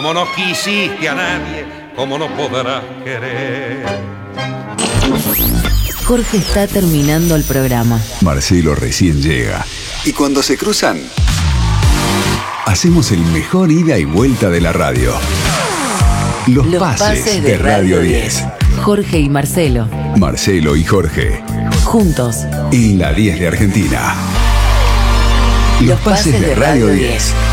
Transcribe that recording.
Como no quisiste a nadie, como no podrás querer. Jorge está terminando el programa. Marcelo recién llega. Y cuando se cruzan, hacemos el mejor ida y vuelta de la radio. Los pases de Radio 10. Jorge y Marcelo. Marcelo y Jorge. Juntos. En la 10 de Argentina. Los pases de Radio 10.